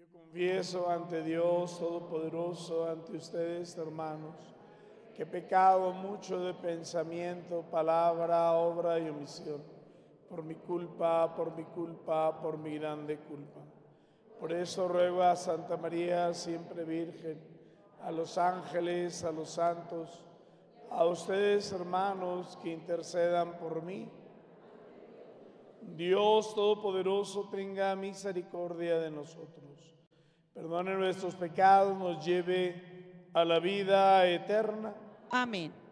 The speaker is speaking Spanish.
Confieso ante Dios Todopoderoso, ante ustedes, hermanos, que he pecado mucho de pensamiento, palabra, obra y omisión, por mi culpa, por mi grande culpa. Por eso ruego a Santa María, siempre Virgen, a los ángeles, a los santos, a ustedes, hermanos, que intercedan por mí. Dios Todopoderoso tenga misericordia de nosotros, perdone nuestros pecados, nos lleve a la vida eterna. Amén.